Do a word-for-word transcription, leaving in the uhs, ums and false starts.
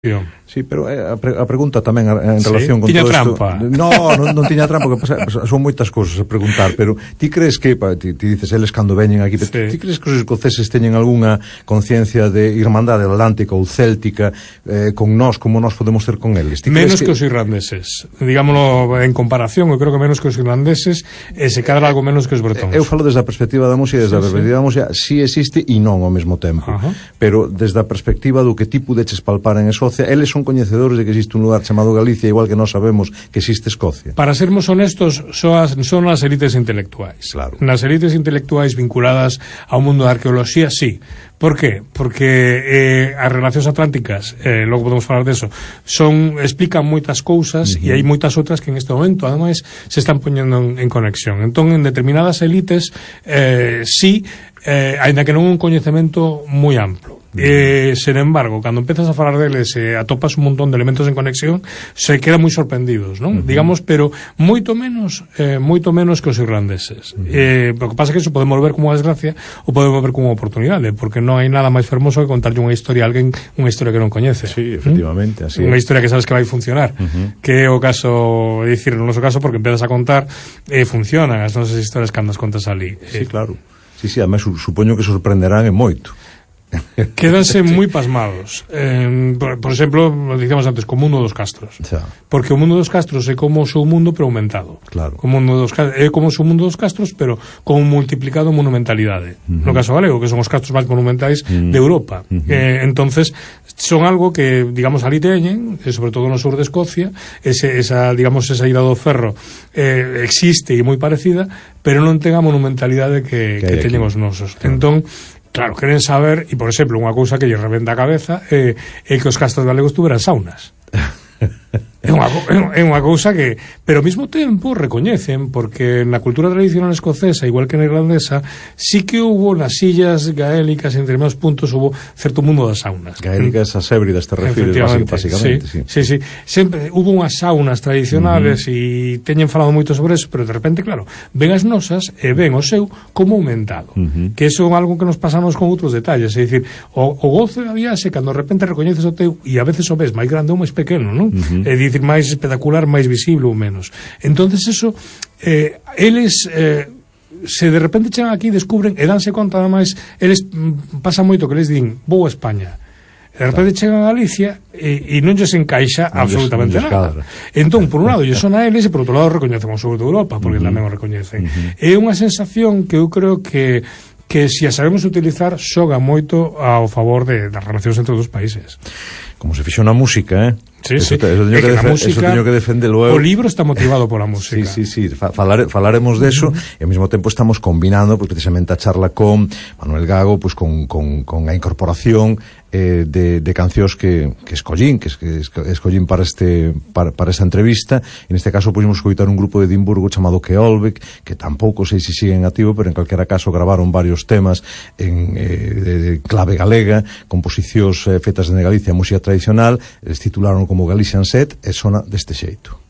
Sí, pero a, pre a pregunta tamén en relación sí? con tiña todo trampa. isto. No, non, non tiña trampa, que pasa, son moitas cousas a preguntar, pero ti crees que, pa, ti, ti dices, eles cando veñen aquí, sí. ti crees que os escoceses teñen algunha conciencia de irmandade atlántica ou céltica eh, con nós, como nós podemos ter con eles? Menos que... que os irlandeses, digámoslo en comparación, eu creo que menos que os irlandeses, e se cadra algo menos que os bretóns. Eu falo desde a perspectiva da música, desde sí, a perspectiva sí. da música, si existe e non ao mesmo tempo. Ajá. Pero desde a perspectiva do que ti pudeches palpar en Escocia, eles son coñecedores de que existe un lugar chamado Galicia, igual que nós sabemos que existe Escocia. Para sermos honestos, son as, son as élites intelectuais. Claro. Nas élites intelectuais vinculadas ao mundo da arqueoloxía, sí. Por qué? Porque eh, as relacións atlánticas, eh, logo podemos falar deso, son, explican moitas cousas uh-huh. e hai moitas outras que en este momento, ademais, se están poñendo en, en conexión. Entón, en determinadas élites, eh, sí, eh, ainda que non un coñecemento moi amplo. Eh, sen embargo, cando empezas a falar deles e eh, atopas un montón de elementos en conexión, se quedan moi sorprendidos, non? Uh-huh. Digamos, pero moito menos eh, moito menos que os irlandeses. Uh-huh. eh, o que pasa é que eso podemos ver como unha desgracia ou podemos ver como unha oportunidade, porque non hai nada máis fermoso que contarlle unha historia a alguén, unha historia que non coñece. Sí, efectivamente, ¿Mm? así Unha historia que sabes que vai funcionar, uh-huh. que é o caso, é dicir, no noso caso, porque empezas a contar e eh, funcionan as nosas historias cando as contas ali. Sí, eh, claro. Sí, sí, además supoño que sorprenderán en moito. Quédanse moi pasmados. Eh, por, por exemplo, lo dicíamos antes, co mundo dos castros. Xa. Porque o mundo dos castros é como o seu mundo, pero aumentado. Claro. O mundo dos, é como o seu mundo dos castros, pero con multiplicado monumentalidade. Uh-huh. No caso galego, que son os castros máis monumentais uh-huh. de Europa. Uh-huh. Eh, entonces, son algo que, digamos, ali teñen, e sobre todo no sur de Escocia, ese, esa, digamos, esa ida do ferro eh, existe e moi parecida, pero non ten a monumentalidade que, que, que teñen os nosos. Claro. Entón, claro, queren saber, e por exemplo, unha cousa que lle rebenta a cabeza é, é que os castros galegos tuveran saunas. É unha, é unha cousa que, pero ao mesmo tempo recoñecen, porque na cultura tradicional escocesa, igual que na irlandesa, sí que hubo nas illas gaélicas, en determinados puntos hubo certo mundo das saunas. Gaélicas, as hébridas, te refires basicamente. Sí, sí, sí, sí. Sempre hubo unhas saunas tradicionales e uh-huh. teñen falado moito sobre eso, pero de repente, claro, ven as nosas e ven o seu como aumentado. Uh-huh. Que eso é algo que nos pasamos con outros detalles, é dicir, o, o gozo da viaxe cando de repente recoñeces o teu e a veces o ves máis grande ou máis pequeno, non? Uh-huh. É dicir, máis espectacular, máis visible ou menos. Entonces eso, eh, eles eh, se de repente chegan aquí, descubren e danse conta, ademais, eles mm, pasa moito que les din, vou a España. De repente chegan a Galicia e, e non lles encaixa non absolutamente lles, nada. Entón, por un lado, lles son a eles e por outro lado recoñecen o sur de Europa, porque uh-huh. tamén o recoñecen. Uh-huh. É unha sensación que eu creo que que se a sabemos utilizar xoga moito ao favor de, das relacións entre os dos países. Como se fixo na música, eh? Sí, eso, sí. Eso teño que, que, música, eso teño que defendelo eu. O libro está motivado pola música. Sí, sí, sí. Falare, falaremos deso uh-huh. e ao mesmo tempo estamos combinando pues, precisamente a charla con Manuel Gago, pues, con, con, con a incorporación eh, de, de cancións que, que escollín, que, que escollín para este para, para esta entrevista. En este caso pudimos escoitar un grupo de Edimburgo chamado Keolbec, que tampouco sei se siguen activo, pero en calquera caso gravaron varios temas en eh, de, de clave galega, composicións eh, fetas en Galicia, música tradicional, les titularon como Galician Set e sona deste xeito.